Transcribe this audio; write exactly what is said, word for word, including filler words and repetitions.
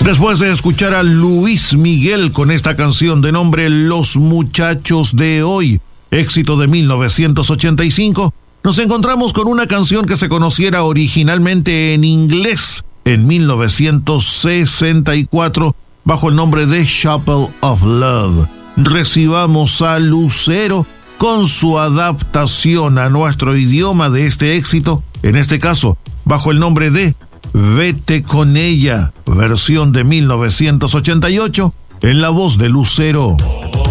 Después de escuchar a Luis Miguel con esta canción de nombre Los Muchachos de Hoy, éxito de mil novecientos ochenta y cinco, nos encontramos con una canción que se conociera originalmente en inglés en mil novecientos sesenta y cuatro bajo el nombre de Chapel of Love. Recibamos a Lucero con su adaptación a nuestro idioma de este éxito, en este caso bajo el nombre de Vete con ella, versión de mil novecientos ochenta y ocho, en la voz de Lucero.